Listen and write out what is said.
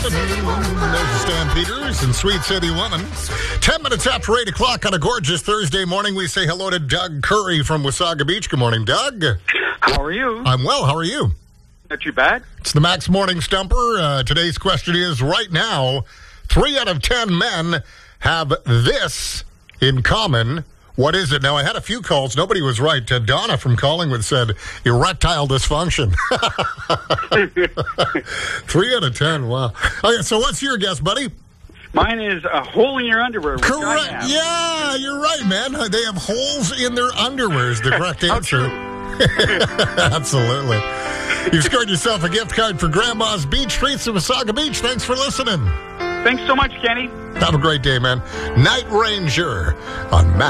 There's Stan Peters and Sweet City Woman. 10 minutes after 8 o'clock on a gorgeous Thursday morning, we say hello to Doug Curry from Wasaga Beach. Good morning, Doug. How are you? I'm well. How are you? Not too bad. It's the Max Morning Stumper. Today's question is, right now, 3 out of 10 men have this in common. What is it? Now, I had a few calls. Nobody was right. Donna from Collingwood said erectile dysfunction. 3 out of 10. Wow. Okay, so what's your guess, buddy? Mine is a hole in your underwear. Which Correct. I have. Yeah, you're right, man. They have holes in their underwear is the correct answer. Absolutely. You've scored yourself a gift card for Grandma's Beach Treats at Wasaga Beach. Thanks for listening. Thanks so much, Kenny. Have a great day, man. Night Ranger on Max.